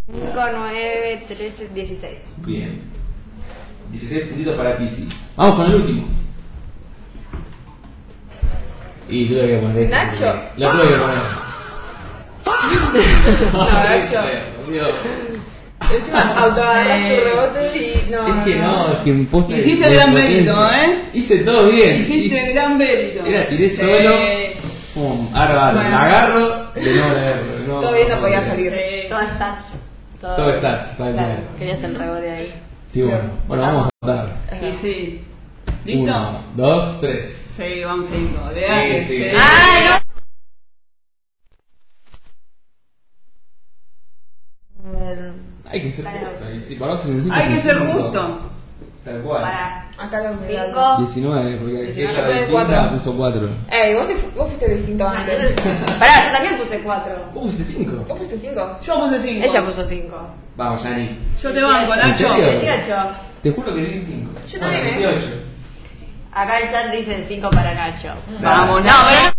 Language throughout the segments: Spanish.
5, 9, 13, 16. Bien. 16 puntitos para Kissy. Vamos con el último. Y tuve que poner este. Nacho. Lo tuve que poner. No, Nacho. Encima autoagarras tu rebote y no. Es que no, es que me posta. Hiciste gran mérito, Hice todo bien. Hiciste gran mérito. Era, tiré solo. Pum, ahora Bueno. la agarro, de no leerlo. No, Todo bien, no podía salir. Sí. Todo stats. Todo stats, tal Claro, cual. querías el rebote ahí. Sí, bueno, vamos a votar. Y sí. ¿Listo? 1, 2, 3. Sí, vamos 5. Sí. ¡Ah, Hay que ser Para justo. Y si para vos es un cinco, Hay que es un ser cinco. justo. Tal cual. Para. Acá los 5. 19, porque 19, ella pone de cuatro. tinta puso 4. Vos fuiste distinto antes. Pará, yo también puse 4. ¿Vos pusiste 5? Vos fuiste 5. Yo puse 5. Ella puso 5. Vamos, Yani. Yo te banco, ¿En Nacho. serio? 18. Te juro que di 5. Yo también, 18. Acá el chat dice 5 para Nacho. Vamos, No, Nacho.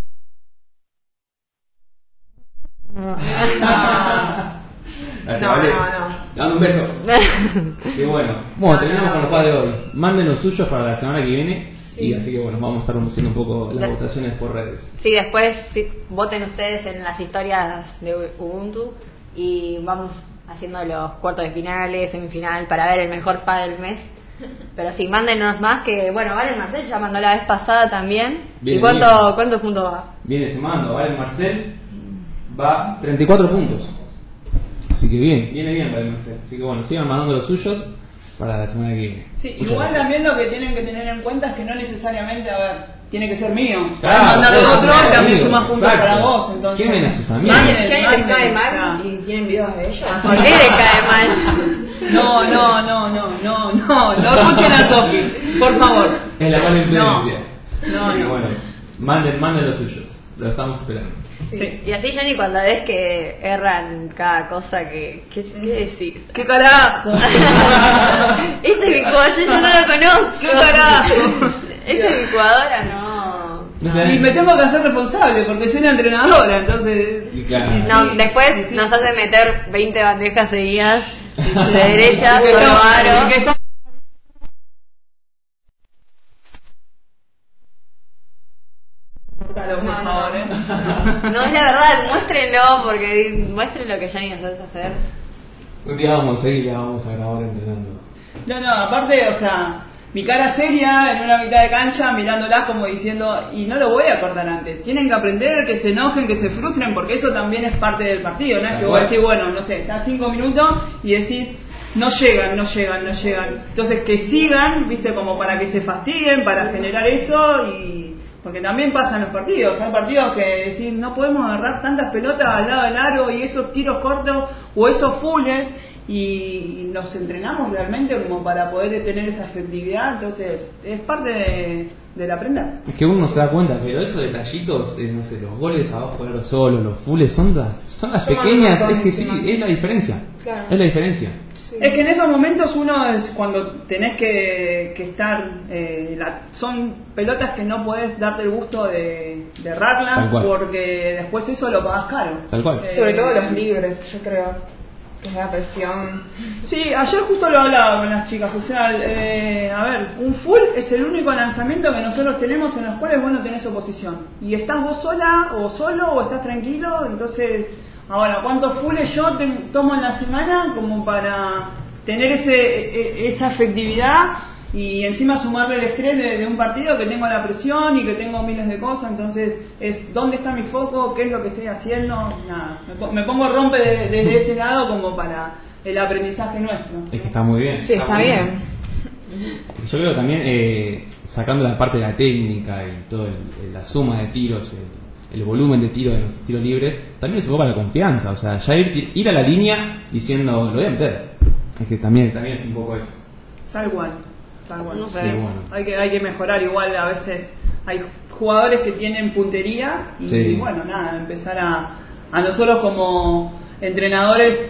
Gracias, No, vale. no. Dame un beso. Qué bueno. Bueno, terminamos con los padres de hoy. Manden los suyos para la semana que viene. Y así que bueno, vamos a estar haciendo un poco las votaciones por redes. Sí, después voten ustedes en las historias de Ubuntu y vamos haciendo los cuartos de finales, semifinal, para ver el mejor pa del mes. Pero sí, mándenos más, que bueno, Valen Marcel ya mandó la vez pasada también. Bien, ¿Y cuántos puntos va? Viene sumando, Valen Marcel va 34 puntos. Así que bien, viene bien Valen Marcel. Así que bueno, sigan mandando los suyos para la semana que viene. Sí, Muchas igual gracias. también lo que tienen que tener en cuenta es que no necesariamente, a ver, tiene que ser mío. Claro, Mandar claro, otro claro, también amigo, suma puntos exacto. para vos, entonces. Quemen a sus amigos. Manden, ¿Quién les manden, cae o mal sea. y tienen videos de ellos? ¿Por qué le cae mal? No escuchen a Sofi, por favor. Es la mala influencia. No, Así que no. bueno, manden los suyos. Lo estamos esperando. Sí. Y así, Johnny, cuando ves que erran cada cosa, ¿qué decís? ¿Qué carajo? Esta licuadora yo no la conozco. ¿Qué carajo? Esta licuadora no. Y me tengo que hacer responsable porque soy la entrenadora, entonces. Y claro. No, después nos hace meter 20 bandejas seguidas de derecha, Que solo no, aro. que está- Por favor, ¿eh? No, es la verdad, muéstrenlo, porque muestren lo que Johnny nos hace hacer. Un día vamos a ir y la vamos a grabar entrenando. No, aparte, o sea, mi cara seria en una mitad de cancha mirándolas como diciendo, y no lo voy a cortar antes. Tienen que aprender, que se enojen, que se frustren, porque eso también es parte del partido, ¿no? Es que vos decís, bueno, no sé, estás 5 minutos y decís, no llegan. Entonces que sigan, viste, como para que se fastidien, para generar eso y... Porque también pasan los partidos, hay partidos que decís, no podemos agarrar tantas pelotas al lado del aro y esos tiros cortos o esos fulls y nos entrenamos realmente como para poder tener esa efectividad, entonces es parte del aprender. Es que uno no se da cuenta, pero esos detallitos, no sé, los goles abajo del aro solo, los fulls, son las pequeñas, es que sí, es la diferencia. Claro. Es la diferencia. Sí. Es que en esos momentos uno es cuando tenés que estar, son pelotas que no podés darte el gusto de Tal errarlas cual. porque después eso lo pagás caro. Tal cual. Sobre todo los libres, yo creo. Que es la presión. Sí, ayer justo lo hablaba con las chicas, o sea, a ver, un full es el único lanzamiento que nosotros tenemos en los cuales vos no tenés oposición. Y estás vos sola o solo o estás tranquilo, entonces, ahora, ¿cuántos fulls yo tomo en la semana como para tener esa efectividad y encima sumarle el estrés de un partido que tengo la presión y que tengo miles de cosas? Entonces es dónde está mi foco, qué es lo que estoy haciendo, nada, me pongo rompe desde ese lado como para el aprendizaje nuestro. Es que está muy bien. Sí, está muy bien. Yo creo también, sacando la parte de la técnica y toda la suma de tiros, el volumen de tiros de los tiros libres, también se ocupa la confianza, o sea, ya ir a la línea diciendo, lo voy a meter. Es que también es un poco eso. Tal cual. No sé. Sí, bueno. Hay que mejorar igual, a veces hay jugadores que tienen puntería y Sí. bueno, nada, empezar a nosotros como entrenadores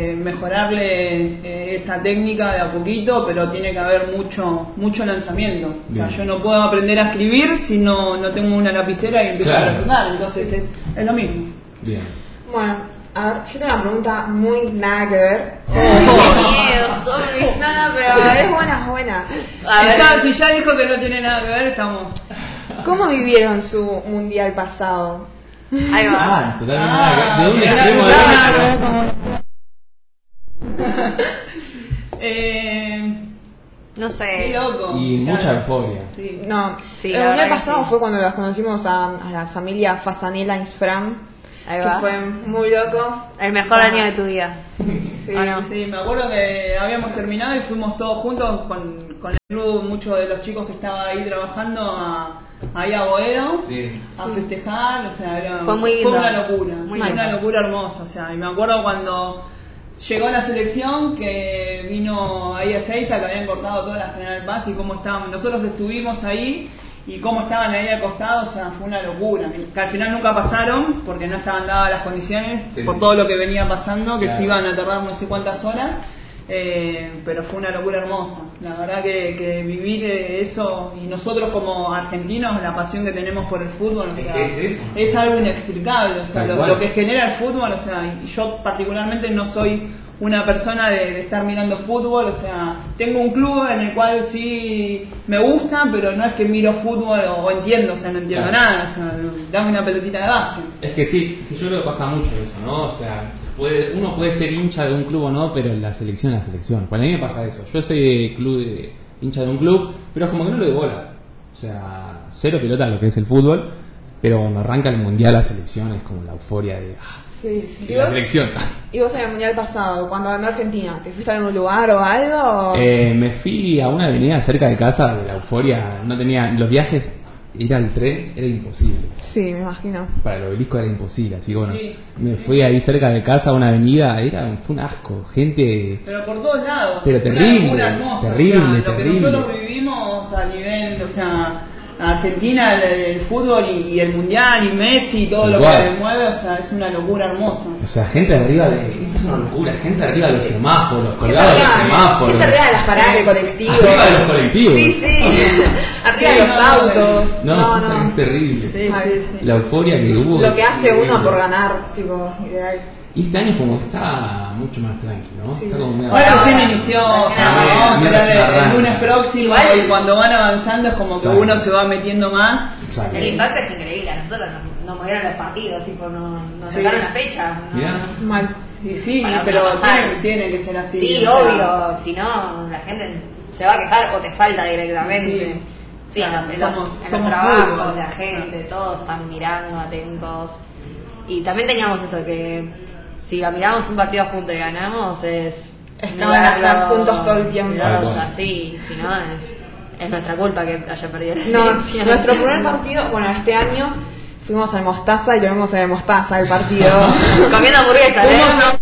mejorarle esa técnica de a poquito, pero tiene que haber mucho lanzamiento. O sea, Bien. yo no puedo aprender a escribir si no tengo una lapicera y empiezo Claro. a practicar, entonces es lo mismo. Bien. Bueno, A ver, yo tengo una pregunta muy nada que ver. miedo, Tommy. No, pero es buena, es buena. A ver. Si ya dijo que no tiene nada que ver, estamos. ¿Cómo vivieron su mundial pasado? Ahí va. Totalmente nada que- de un extremo No Qué sé. loco. y Ya. mucha euforia. Sí. No, Sí, el la mundial verdad que pasado sí. fue cuando las conocimos a la familia Fasanela Insfram, Ahí que va. fue muy loco. El mejor año de tu vida. Sí. ¿O no? Sí, me acuerdo que habíamos terminado y fuimos todos juntos con el club, muchos de los chicos que estaban ahí trabajando ahí a Boedo, Sí. a festejar, o sea, Fue muy lindo. una locura, Muy fue lindo. una locura hermosa, o sea, y me acuerdo cuando llegó la selección que vino ahí a Ezeiza, que habían cortado toda la General Paz y cómo estaban, nosotros estuvimos ahí y cómo estaban ahí acostados, o sea, fue una locura, que al final nunca pasaron porque no estaban dadas las condiciones Sí. por todo lo que venía pasando, que Claro. se iban a tardar no sé cuántas horas, pero fue una locura hermosa, la verdad que vivir eso, y nosotros como argentinos, la pasión que tenemos por el fútbol, o Es sea, que es eso. es algo inexplicable, o sea, Tal lo cual. que genera el fútbol, o sea, y yo particularmente no soy una persona de estar mirando fútbol, o sea, tengo un club en el cual sí me gusta, pero no es que miro fútbol o entiendo, o sea, no entiendo Claro. nada, o sea, dame una pelotita de básquet. Es que sí, que yo creo que pasa mucho eso, ¿no? O sea, uno puede ser hincha de un club o no, pero la selección es la selección. Para mí me pasa eso. Yo soy hincha de un club, pero es como que no le doy bola. O sea, cero pelota a lo que es el fútbol, pero cuando arranca el mundial la selección es como la euforia de Sí, sí. de la selección. ¿Y vos en el mundial pasado, cuando ganó Argentina, te fuiste a algún lugar o algo? Me fui a una avenida cerca de casa de la euforia. No tenía los viajes, ir al tren era imposible. Sí, me imagino. Para el obelisco era imposible, así que bueno, Sí, me fui ahí cerca de casa a una avenida, fue un asco, gente. Pero por todos lados. Pero Una terrible, locura hermosa, terrible, o sea, lo terrible. que nosotros vivimos a nivel, o sea, Argentina, el fútbol y el mundial y Messi y todo Tal lo cual. que mueve, o sea, es una locura hermosa. O sea, gente arriba de. Esto es una locura, gente arriba de los semáforos, Gente colgados de los semáforos. gente arriba de las paradas de colectivos. Arriba de los colectivos. Sí, sí. Arriba de los autos. No, es terrible. Sí, sí, sí. La euforia que hubo. Lo es que hace increíble. uno por ganar, tipo, ideal. Y este año como está mucho más tranquilo, ¿no? Sí. Está como medio. Ahora recién inició, o sea, Ah, vamos a mira, se esperar el arranca. lunes próximo Igual. y cuando van avanzando es como que Exacto. uno se va metiendo más. Exacto. El impacto es increíble. A nosotros nos movieron los partidos, tipo, nos Sí. sacaron la fecha. No, Mirá. Mal. Y sí, Para pero trabajar. tiene que ser así. Sí, o sea, obvio. Si no, la gente se va a quejar o te falta directamente. Sí, Claro, en los somos trabajos, fútbol. la gente, todos están mirando, atentos. Y también teníamos eso que si miramos un partido juntos y ganamos es Estaban a estar juntos todo el tiempo. mirarlos Tal cual. así, si no es nuestra culpa que haya perdido la No, selección. nuestro primer partido, bueno, este año fuimos al Mostaza y lo vimos en el Mostaza el partido. Comiendo hamburguesas, ¿eh?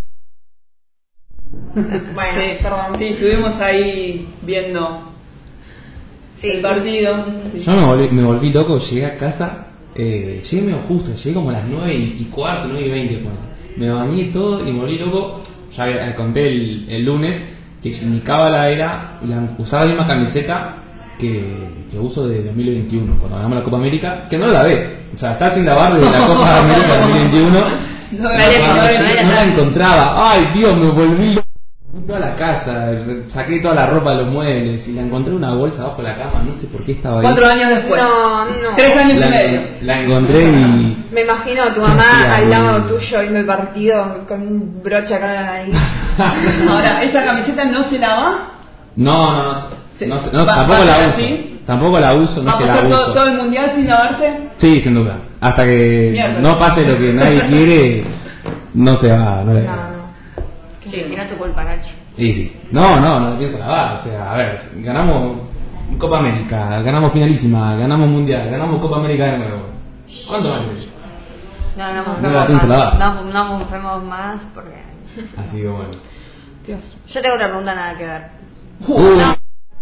Bueno, sí, perdón. sí, estuvimos ahí viendo Sí. el partido. Sí. Yo me volví loco, llegué a casa, llegué medio justo, llegué como a las 9:15, 9:20. ponele. Me bañé y todo y me volví loco. Ya conté el lunes que mi cábala era usaba la misma camiseta que uso de 2021, cuando ganamos la Copa América, que no la ve. O sea, está sin lavar desde la Copa América 2021. No, Cuando no, llegué, no, no la encontraba. Ay, Dios, me volví loco. Toda la casa, saqué toda la ropa de los muebles y la encontré en una bolsa abajo de la cama, no sé por qué estaba ahí. 4 años después. No, no. 3 años y La, medio. la encontré y Me imagino a tu Sí, mamá al lado amigo. tuyo viendo el partido con un broche acá en la nariz. Ahora, ¿esa camiseta no se lava? no, Sí. no, ¿Va- tampoco va a la ser uso. así? Tampoco la uso, no ¿Va es a que la pasar todo uso. el mundial sin lavarse? Sí, sin duda. Hasta que Mierda. no pase lo que nadie quiere, no se va, no le No, no. Sí, si no es tu culpa, Nacho. Sí. No la pienso lavar. O sea, a ver, ganamos Copa América, ganamos finalísima, ganamos mundial, ganamos Copa América de nuevo. ¿Cuánto más querés? No, no No la mojemos pienso lavar. más. No mojemos más porque... Así que bueno. Dios. Yo tengo otra pregunta nada que ver. No.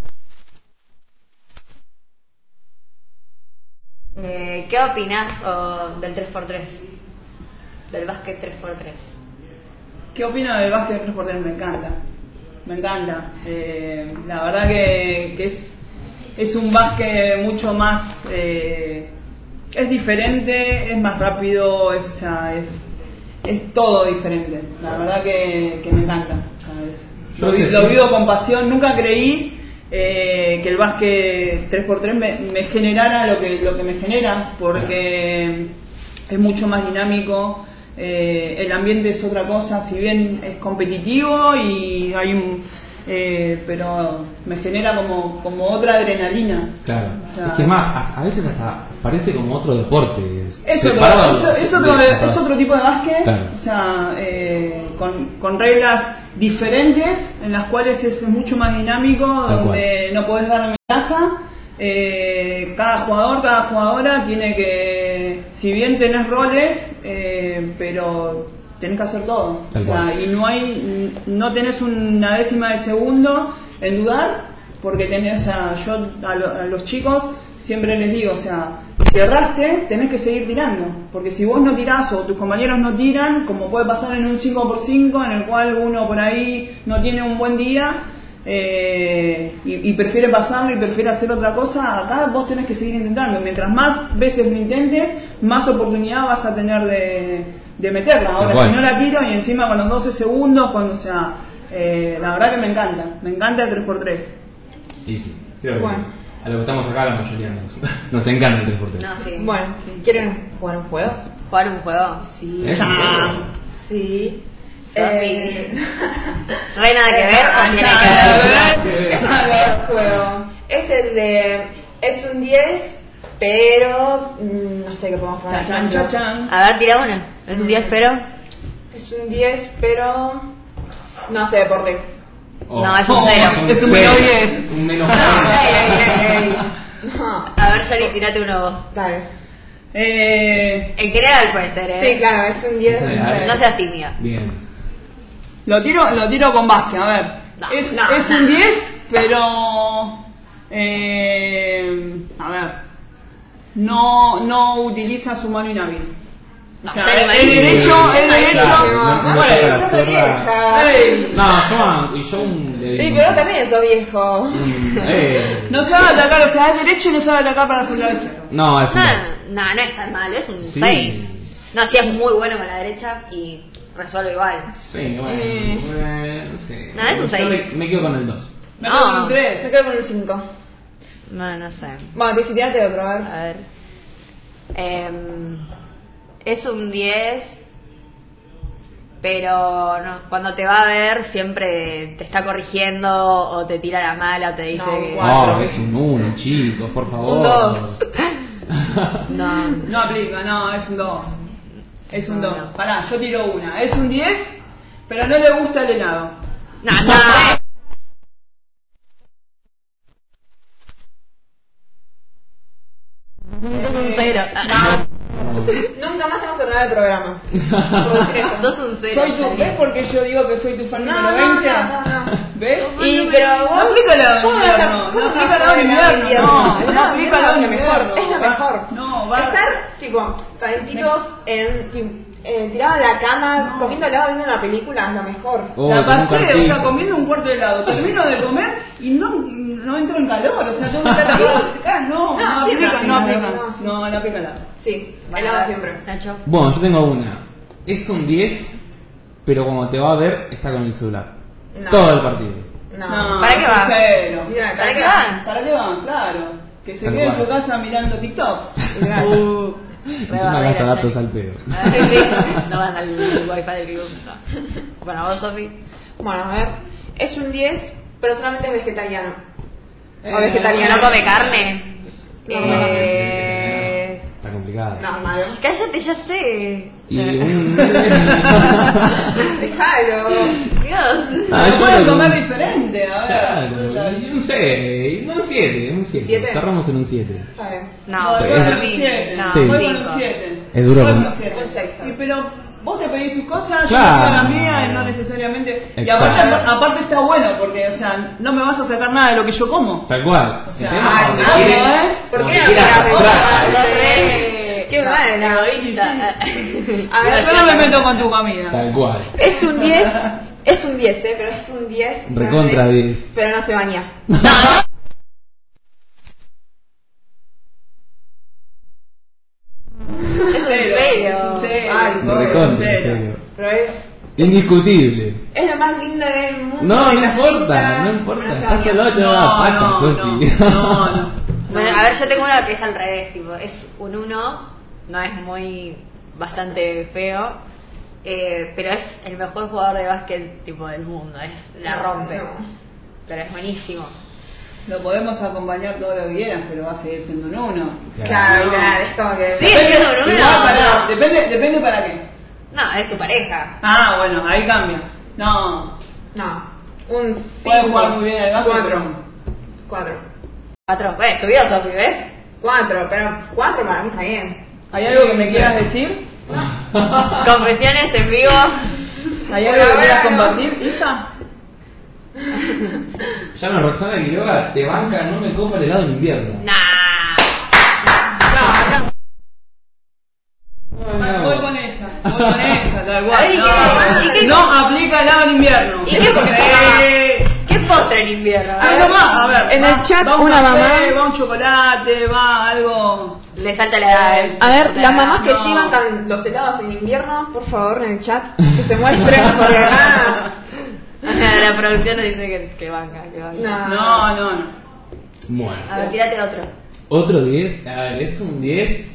¿Qué opinás del 3x3? Del básquet 3x3. ¿Qué opino del básquet 3x3? Me encanta. Me encanta. La verdad que es un básquet mucho más... es diferente, es más rápido, es es todo diferente. La verdad que me encanta. ¿Sabes? Yo Lo vivo con pasión. Nunca creí que el básquet 3x3 me generara lo que me genera, porque es mucho más dinámico. El ambiente es otra cosa, si bien es competitivo y hay un pero me genera como otra adrenalina. Claro. O sea, es que más, a veces hasta parece como otro deporte. Es otro tipo de básquet, claro. O sea, con reglas diferentes, en las cuales es mucho más dinámico, donde no podés dar ventaja. Cada jugador, cada jugadora tiene que, si bien tenés roles, pero tenés que hacer todo. O sea, y no tenés una décima de segundo en dudar, porque tenés, o sea, yo a los chicos siempre les digo, o sea, si erraste, tenés que seguir tirando, porque si vos no tirás o tus compañeros no tiran, como puede pasar en un 5x5, en el cual uno por ahí no tiene un buen día, y prefiere pasarlo y prefiere hacer otra cosa, acá vos tenés que seguir intentando. Mientras más veces lo intentes, más oportunidad vas a tener de meterla. Ahora, si no la tiro y encima con los 12 segundos, cuando sea, la verdad que me encanta el 3x3. Sí, sí. A lo que estamos acá, la mayoría nos encanta el 3x3. No, sí. Bueno, ¿quieren jugar un juego? ¿Jugar un juego? Sí. Sí. ¿No hay nada que ver o tiene que ver? El juego es el de es un 10, pero no sé qué podemos poner. A ver, tira una. ¿Es un 10 pero? Es un 10, pero no hace deporte. No, es un 0. Es un menos 10. Un menos No. A ver, Yoli, tirate uno vos. Dale. En general puede ser, Sí, claro, es un 10. No seas tímida. Bien. Lo tiro con básquet, a ver. No, es un 10, pero a ver, no utiliza su mano inhábil. O sea, el derecho. Sí, pero también sos viejo. No sabe atacar, o sea, es derecho y no sabe atacar para su lado izquierdo. No, es un No es tan mal, es un 6. No, sí es muy bueno con la derecha y resuelve igual. Sí, bueno, no sé. No, es un 6. Me quedo con el 2. Me quedo con un 3. Me quedo con un 5. No sé. Bueno, te tirate otro, a ver. A ver. Es un 10, pero cuando te va a ver siempre te está corrigiendo o te tira la mala o te dice que... No, es un 1, chicos, por favor. Un 2. No aplica, no, es un 2. Es un 2. Pará, yo tiro una. Es un 10, pero no le gusta el helado. No. Es un 0. Nunca más tenemos que terminar el programa. Por decir eso. Sos un 0. ¿Ves porque yo digo que soy tu fan número 20? ¿Ves? Pero no aplica la ¿cómo invierno. No aplica la invierno. No aplica la invierno. Es lo mejor. No, va. Estar, tipo, calentitos tirados en la cama, comiendo helado, viendo una película, es lo mejor. La pasé, o sea, comiendo un cuarto de helado. Termino de comer y no entro en calor. O sea, tengo que estar acá. No aplica la. Sí, helado siempre. Nacho. Bueno, yo tengo una. Es un 10, pero cuando te va a ver, está con el celular. No. Todo el partido. No. ¿Para qué va? Mira, ¿Para qué van? ¿Para qué van? Claro. Que se Tal quede en cual. su casa mirando TikTok. Encima gasta datos al pedo. No van al wifi del club. Bueno, vos, Sofi. Bueno, a ver. Es un 10, pero solamente es vegetariano. O vegetariano. ¿No come carne? No come carne. Está complicado. No, malo. Cállate, ya sé. Y un... Déjalo. Dios. Se pueden comer diferente, a ver. Claro, y un 6, un 7, un 7. ¿Siete? Cerramos en un 7. Está bien. No, Voy es- con un 7. no, Sí. Voy con cinco. un 7. Es duro, Voy con ¿no? un 7. Un seis. Pero vos te pedís tus cosas, Claro. yo te pido la mía y no necesariamente. Y Exacto. aparte está bueno, porque, o sea, no me vas a sacar nada de lo que yo como. Tal cual. O sea, El tema es donde algo, quiere- ¿Por donde qué no quiere quieras arrastrar. Qué mal, la ¿no? egoísta. A ver, Yo no me meto con tu comida. Tal cual. es un 10, pero es un 10. Recontra 10. Pero no se baña. Es un 0. Cero. Ay, Recontra, Cero. serio. Indiscutible. Es lo más lindo del mundo. No, de no casita. importa, no importa. No Estás sabía. al lado de la pata, Sofi. no. Bueno, a ver, yo tengo uno que es al revés, tipo, es un 1, no es muy, bastante feo, pero es el mejor jugador de básquet tipo del mundo, la rompe, No. pero es buenísimo. Lo podemos acompañar todo lo que quieras, pero va a seguir siendo un 1. Claro, No. claro, es como que. Sí, es un 1. Igual, pará, depende para qué. No, es tu pareja. Ah, bueno, ahí cambia. No, No. Un 5. puede jugar muy bien al básquet. 4. 4, subió Sofi, ¿ves? 4, pero 4 para mí está bien. ¿Hay algo que me quieras decir? Confesiones en vivo. ¿Hay algo que quieras compartir, Isa? Llama a Roxana Quiroga, te banca, no me compra el helado en invierno. Nah. No. Voy con esa, tal cual. Ay, ¿y qué? No aplica helado en invierno. ¿Y qué? ¿Qué postre en invierno? Algo más, a ver. En el chat, va un una café, mamá- va un chocolate, va algo. Le salta la edad. A ver, las mamás que No. sí bancan los helados en invierno, por favor, en el chat, que se muestren, porque nada. La producción nos dice que banca, No. No. Bueno. A ver, tírate otro. Otro 10, a ver, es un 10.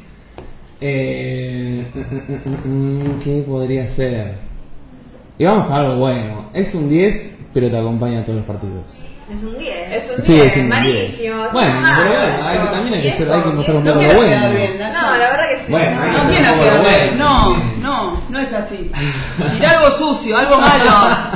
¿Qué podría ser? Y vamos a algo bueno. Es un 10, pero te acompaña a todos los partidos. Es un 10. Es un Sí, 10, es un malísimo. 10. Bueno, pero bueno, también hay que ser, hay que mostrar un No poco lo quiero bueno. quedar bien, Nacho. No, la verdad que sí. Bueno, hay que No ser quiero un poco quedar lo bien. bueno. No es así. Mirá algo sucio, algo malo.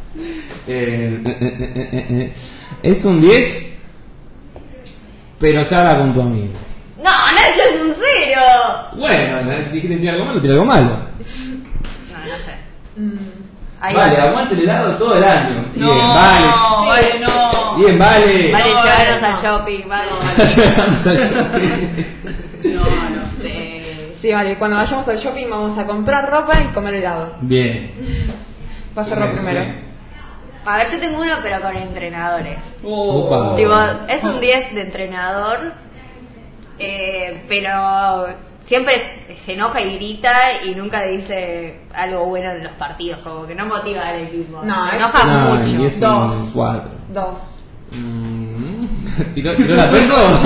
Es un 10, pero se habla con tu amigo. No, Nacho es un 0. Bueno, dijiste tirar algo malo, tira algo malo. No sé. Ahí Vale, va. aguante el helado todo el año. Bien, No, vale. vale, no. Bien, vale. Vale, No, llevarnos no. al shopping, vale. Vamos al shopping. No. Sí, vale, cuando vayamos al shopping vamos a comprar ropa y comer helado. Bien. Va a ser lo primero. A ver, yo tengo uno, pero con entrenadores. Opa. Tipo, es un 10 de entrenador, pero siempre se enoja y grita y nunca dice algo bueno de los partidos, como que no motiva al equipo. No, se es- enoja No, mucho. y es Dos. un 4. 2. ¿Tiró la perro?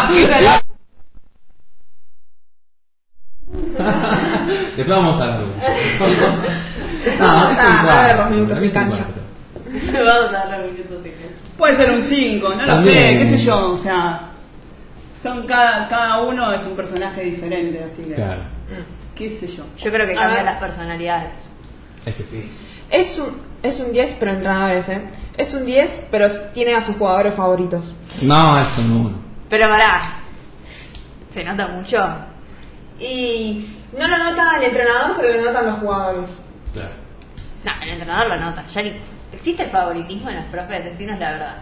Después vamos a la luz. No, es un a ver, 2 4. minutos en Es un cancha. 4. Vamos a darle minutos de cancha. Puede ser un 5, no lo También. sé, qué sé yo, o sea, son cada uno es un personaje diferente, así que, Claro. qué sé yo. Yo creo que A cambian ver. las personalidades. Es que sí. Es un 10, pero entrenadores, ¿eh? Es un 10, pero tiene a sus jugadores favoritos. No, es un 1. Pero pará, se nota mucho. Y no lo nota el entrenador, pero lo notan los jugadores. Claro. No, el entrenador lo nota. Ya ni... ¿Existe el favoritismo en los profes? Decinos la verdad.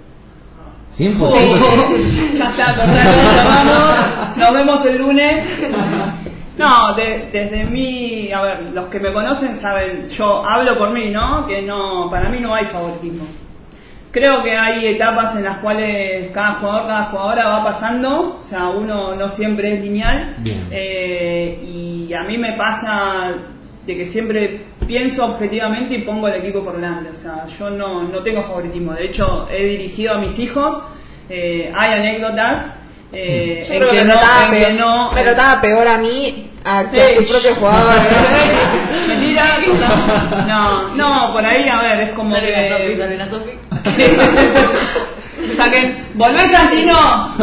100%. Ya está, cortamos, nos vemos el lunes. No, desde mí, a ver, los que me conocen saben, yo hablo por mí, ¿no? Que no, para mí no hay favoritismo. Creo que hay etapas en las cuales cada jugadora va pasando, o sea, uno no siempre es lineal. Bien. Y a mí me pasa de que siempre pienso objetivamente y pongo el equipo por delante, o sea, yo no tengo favoritismo. De hecho, he dirigido a mis hijos, hay anécdotas. Yo En creo que que me trataba peor a mí que a sus propios jugadores. Mentira. No, por ahí, a ver, es como que... Dale la Sofi. Saquen, ¿volvés, Santino?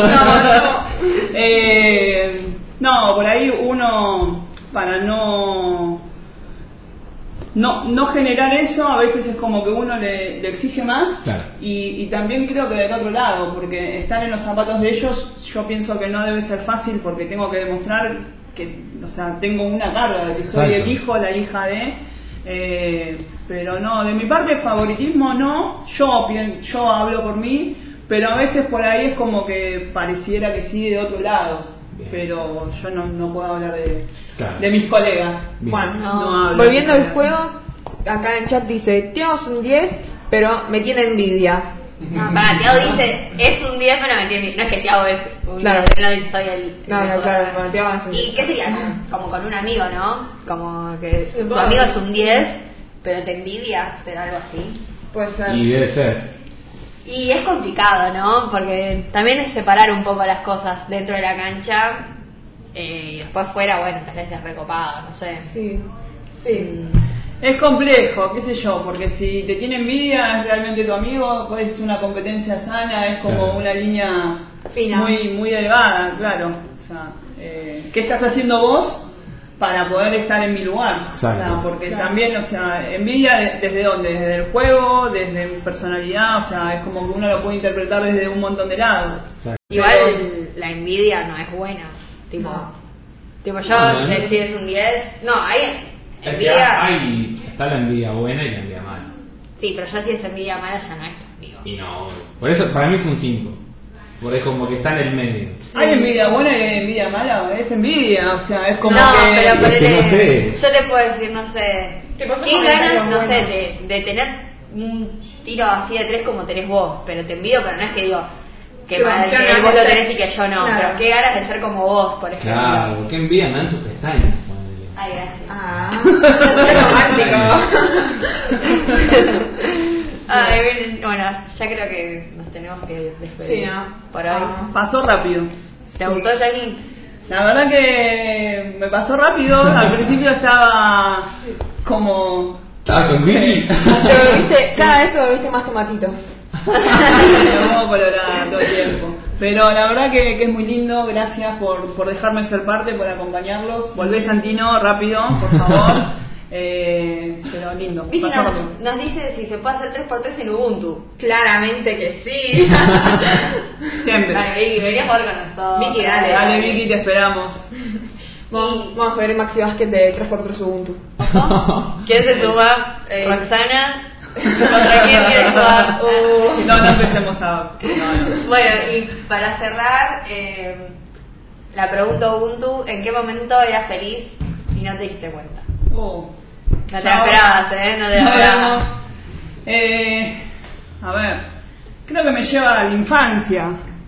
No, por ahí uno, para no generar eso, a veces es como que uno le exige más. Claro. Y también creo que del otro lado, porque estar en los zapatos de ellos, yo pienso que no debe ser fácil, porque tengo que demostrar que, o sea, tengo una carga de que soy Exacto. el hijo, la hija pero no, de mi parte favoritismo no, yo hablo por mí, pero a veces por ahí es como que pareciera que sí de otro lado. Bien. Pero yo no puedo hablar Claro. de mis colegas. Bien. Bueno, No hablo. volviendo al juego, acá en el chat dice, Tiago es un 10, pero me tiene envidia. No, para Tiago dice, es un 10, pero me entiende. No es que Tiago es un Claro. 10, no dice, soy el... No, claro, bueno, Tiago es un ¿Y 10. qué sería? Como con un amigo, ¿no? Como que tu amigo es un 10 pero te envidia hacer algo así. Puede ser. Y debe ser. Y es complicado, ¿no? Porque también es separar un poco las cosas dentro de la cancha y después fuera, bueno, tal vez es recopado, no sé. Sí, sí. Es complejo, qué sé yo, porque si te tiene envidia es realmente tu amigo, es una competencia sana, es como Claro. una línea Fina. muy delgada, claro. O sea, ¿qué estás haciendo vos para poder estar en mi lugar? Exacto. O sea, porque Claro. también, o sea, envidia ¿desde dónde? Desde el juego, desde mi personalidad, o sea, es como que uno lo puede interpretar desde un montón de lados. Exacto. Igual la envidia no es buena, tipo, No. yo No, sé si es un 10, no, hay Es que envidia, está la envidia buena y la envidia mala. sí, pero ya si es envidia mala ya no es tu amigo. Y no, por eso para mí es un 5. Porque es como que está en el medio. ¿Hay envidia buena y hay envidia mala? Es envidia, o sea, es como no, que... pero Es que no sé. yo te puedo decir, no sé, Tipo, son ¿qué comentarios ganas, no sé, buenos. de tener un tiro así de 3 como tenés vos? Pero te envidio, pero no es que digo que Sí, mal, yo que no, vos lo no sé. tenés y que yo no, Claro. pero qué ganas de ser como vos, por ejemplo. Claro, qué envidia me dan tus pestañas. ponele. Ay, gracias. Ah, qué romántico. Ay, bueno, ya creo que nos tenemos que despedir Sí, ¿no? por hoy. Pasó rápido. ¿Te gustó, Jackie? La verdad que me pasó rápido, al principio estaba como... Estaba con Vicky. Cada vez te volviste más tomatitos. Me pongo colorada todo el tiempo. Pero la verdad que es muy lindo, gracias por dejarme ser parte, por acompañarlos. Volvé, Santino, rápido, por favor. Pero lindo, Vicky pasó rápido. nos dice si se puede hacer 3x3 en Ubuntu. Claramente que sí. Siempre. Dale, Vicky, vení a jugar con nosotros. Vicky, dale. Dale, Vicky, te esperamos. Vamos a ver el Maxi Basket de 3x3 Ubuntu. ¿Quién se suma? Roxana. ¿Contra quién quieres jugar? No empecemos a... No. Bueno, y para cerrar, la pregunta Ubuntu, ¿en qué momento eras feliz y no te diste cuenta? Oh. No te la esperabas, no te la esperabas. A ver, creo que me lleva a la infancia.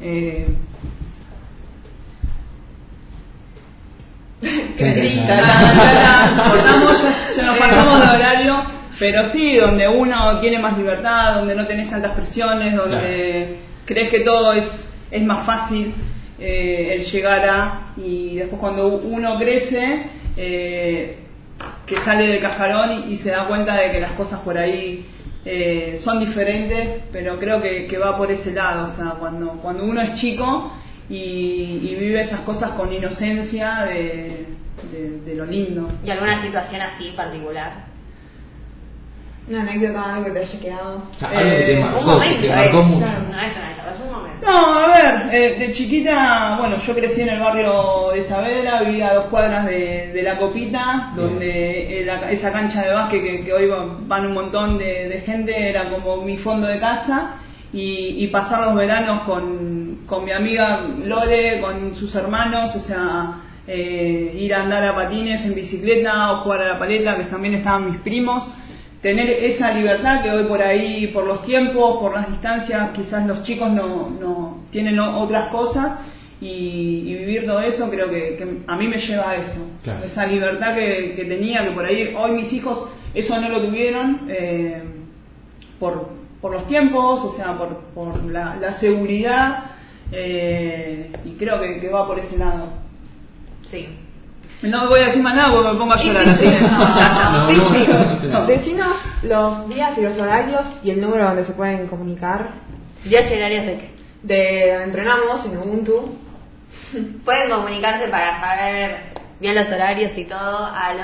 Cortamos, ya nos pasamos de horario, pero sí, donde uno tiene más libertad, donde no tenés tantas presiones, donde crees que todo es más fácil el llegar a, y después cuando uno crece, que sale del cascarón y se da cuenta de que las cosas por ahí son diferentes, pero creo que va por ese lado, o sea, cuando uno es chico y vive esas cosas con inocencia de lo lindo. ¿Y alguna situación así particular? Una anécdota, algo que te haya quedado. Algo que te Un marcó, momento, que te marcó mucho. Claro, no es una etapa, es un momento. No, a ver, de chiquita, bueno, yo crecí en el barrio de Saavedra, vivía a 2 cuadras de La Copita, donde esa cancha de básquet que hoy van un montón de gente, era como mi fondo de casa, y pasar los veranos con mi amiga Lore, con sus hermanos, o sea, ir a andar a patines en bicicleta o jugar a la paleta, que también estaban mis primos. Tener esa libertad que hoy por ahí, por los tiempos, por las distancias, quizás los chicos no tienen otras cosas, y vivir todo eso creo que a mí me lleva a eso. Claro. Esa libertad que tenía, que por ahí hoy mis hijos eso no lo tuvieron, por los tiempos, o sea, por la seguridad, y creo que va por ese lado. Sí. No voy a decir más nada porque me pongo a llorar, así que No, Sí, no, sí. no sé nada. Decinos los días y los horarios y el número donde se pueden comunicar. ¿Días y horarios de qué? De donde entrenamos en Ubuntu. Pueden comunicarse para saber bien los horarios y todo al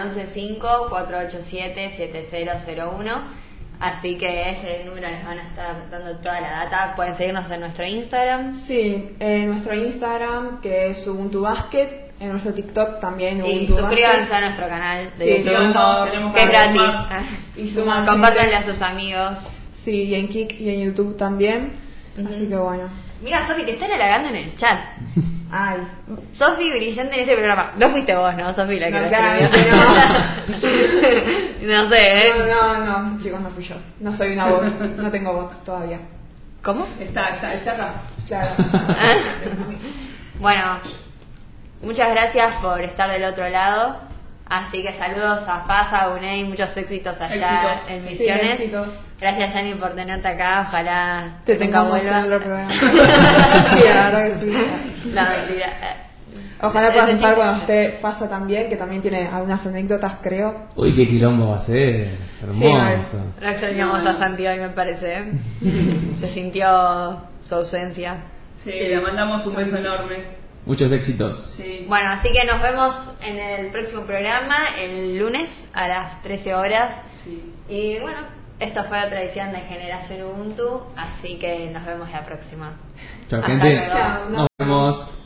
115-487-7001. Así que ese número les van a estar dando toda la data. Pueden seguirnos en nuestro Instagram. Sí, en nuestro Instagram, que es Ubuntu Basket, en nuestro TikTok también Y Ubuntu suscríbanse Basket. a nuestro canal de Sí, YouTube, tenemos que es que gratis. sumar. Y suman Compártanle gente. a sus amigos. Sí, y en Kik y en YouTube también. Así que bueno. Mira, Sofi, te están halagando en el chat. Ay, Sofi, brillante en este programa. No fuiste vos, ¿no, Sofi, la que No, lo claramente escribió? No sé, ¿eh? no, chicos, no fui yo. No soy una bot, no tengo bot todavía. ¿Cómo? está acá. Claro. Bueno, muchas gracias por estar del otro lado. Así que saludos a Pasa, a Unei, muchos éxitos allá en Sí, Misiones. éxitos. Gracias, Yanni, por tenerte acá. Ojalá Te nunca tengamos en vuelvas. otro programa. Sí, la verdad que sí. No, mentira. Ojalá puedas estar Necesito- cuando usted Pasa también, que también tiene algunas anécdotas, creo. Uy, qué quilombo va a ser. Hermoso. No extrañamos a Santi hoy, me parece. Se sintió su ausencia. Sí, le mandamos un beso enorme. Muchos éxitos. Sí. Bueno, así que nos vemos en el próximo programa, el lunes a las 13 horas. Sí. Y bueno, esto fue otra edición de Generación Ubuntu, así que nos vemos la próxima. Chao, Hasta gente. luego. Chao. Nos vemos.